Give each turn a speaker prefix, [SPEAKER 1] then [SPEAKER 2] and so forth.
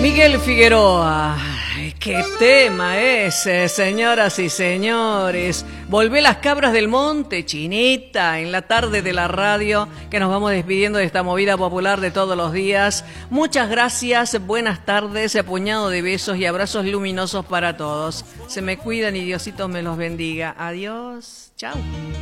[SPEAKER 1] Miguel Figueroa, qué tema ese, señoras y señores. Volvé las cabras del monte, Chinita, en la tarde de la radio, que nos vamos despidiendo de esta movida popular de todos los días. Muchas gracias, buenas tardes, puñado de besos y abrazos luminosos para todos. Se me cuidan y Diosito me los bendiga. Adiós, chao.